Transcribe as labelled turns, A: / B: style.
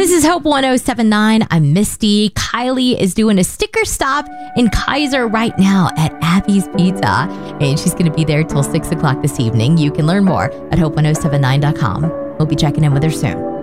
A: This is Hope 1079. I'm Misty. Kylie is doing a sticker stop in Kaiser right now at Abby's Pizza. And she's going to be there till 6 o'clock this evening. You can learn more at hope1079.com. We'll be checking in with her soon.